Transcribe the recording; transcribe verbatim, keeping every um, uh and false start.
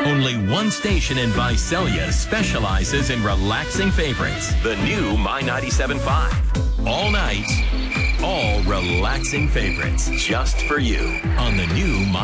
Only one station in Visalia specializes in relaxing favorites. The new My ninety-seven point five. All night, all relaxing favorites. Just for you on the new My